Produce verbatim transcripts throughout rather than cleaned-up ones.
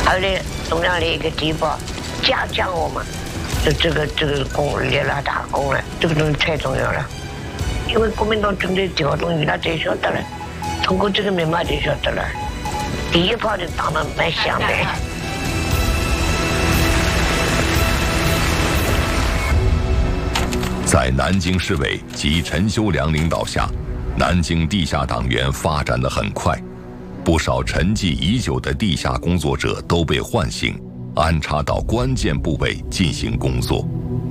后来中央的一个地方嘉奖我们，就这个这个功立了大功了，这个东西太重要了。因为国民党针对这个东西，他才晓得了，通过这个密码就晓得了。第一炮就打得蛮响的。 在南京市委及陈修良领导下，南京地下党员发展得很快，不少沉寂已久的地下工作者都被唤醒，安插到关键部位进行工作。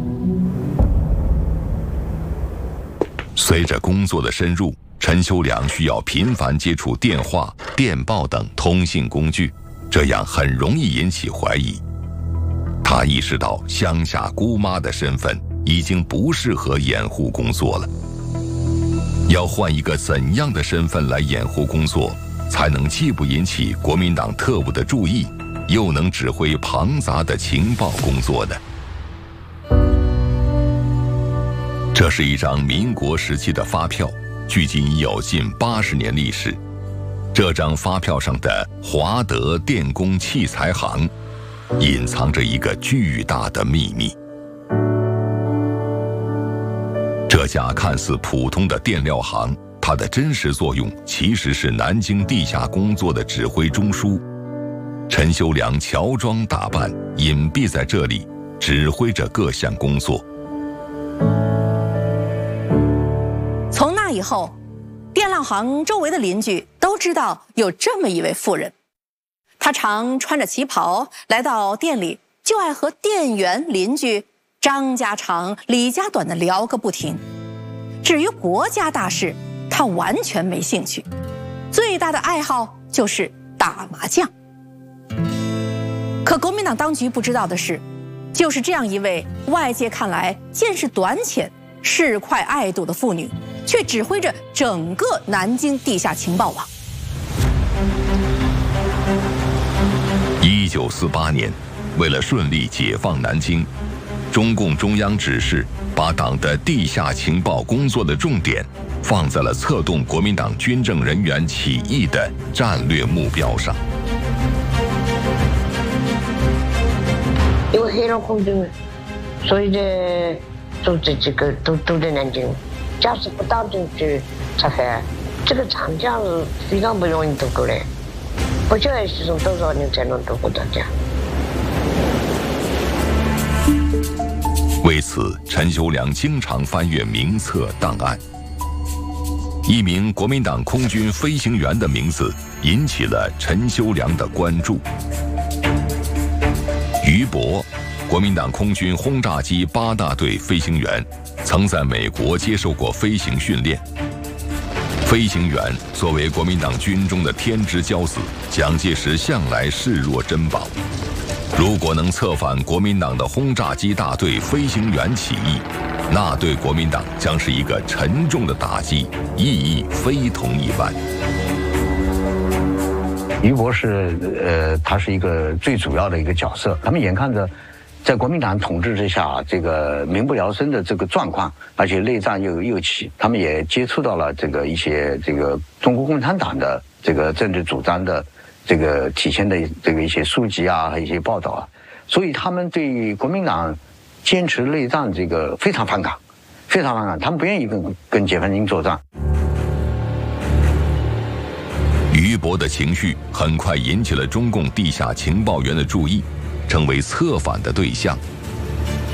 随着工作的深入，陈修良需要频繁接触电话、电报等通信工具，这样很容易引起怀疑。他意识到乡下姑妈的身份已经不适合掩护工作了，要换一个怎样的身份来掩护工作，才能既不引起国民党特务的注意，又能指挥庞杂的情报工作呢？这是一张民国时期的发票，距今已有近八十年历史。这张发票上的华德电工器材行，隐藏着一个巨大的秘密。这家看似普通的电料行，它的真实作用其实是南京地下工作的指挥中枢。陈修良乔装打扮，隐蔽在这里，指挥着各项工作。 从那以后，电料行周围的邻居都知道有这么一位妇人，她常穿着旗袍来到店里，就爱和店员邻居张家长、李家短的聊个不停。至于国家大事，她完全没兴趣，最大的爱好就是打麻将。可国民党当局不知道的是，就是这样一位外界看来见识短浅、市侩爱赌的妇女，却指挥着整个南京地下情报网。 一九四八年，为了顺利解放南京，中共中央指示把党的地下情报工作的重点放在了策动国民党军政人员起义的战略目标上。 因为黑龙空军，所以呢，组织这个都都在南京。假使不到进去拆开，这个长江是非常不容易渡过来，不晓得是从多少年才能渡过长江。 为此，陈修良经常翻阅名册档案。一名国民党空军飞行员的名字引起了陈修良的关注。于博，国民党空军轰炸机八大队飞行员，曾在美国接受过飞行训练。飞行员作为国民党军中的天之骄子，蒋介石向来视若珍宝。如果能策反国民党的轰炸机大队飞行员起义，那对国民党将是一个沉重的打击，意义非同一般。 于博士，呃，他是一个最主要的一个角色。他们眼看着，在国民党统治之下，这个民不聊生的这个状况，而且内战又又起，他们也接触到了这个一些这个中国共产党的这个政治主张的这个体现的这个一些书籍啊和一些报道啊，所以他们对国民党坚持内战这个非常反感，非常反感，他们不愿意跟跟解放军作战。 于博的情绪很快引起了中共地下情报员的注意，成为策反的对象。